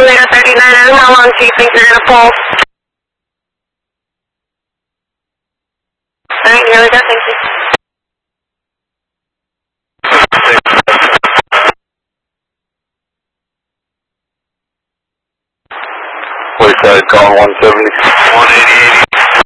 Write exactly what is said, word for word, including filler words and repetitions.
Later thirty-nine, and how long do you think you're going to pull? Alright, here we go, thank you. Wayside, calling one seventy. one eighty-eight.